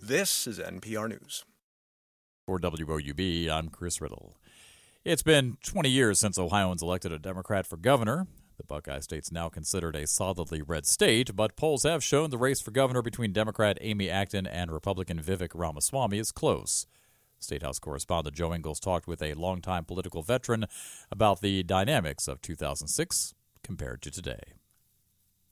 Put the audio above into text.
This is NPR News. For WOUB, I'm Chris Riddle. It's been 20 years since Ohioans elected a Democrat for governor. The Buckeye State's now considered a solidly red state, but polls have shown the race for governor between Democrat Amy Acton and Republican Vivek Ramaswamy is close. State House correspondent Joe Ingles talked with a longtime political veteran about the dynamics of 2006 compared to today.